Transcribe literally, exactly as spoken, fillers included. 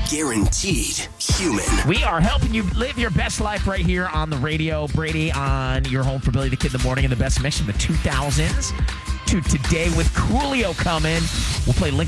guaranteed human. We are helping you live your best life right here on the radio. Brady on your home for Billy the Kid in the Morning, and the best mix from the two thousands to today with Coolio coming. We'll play Linkin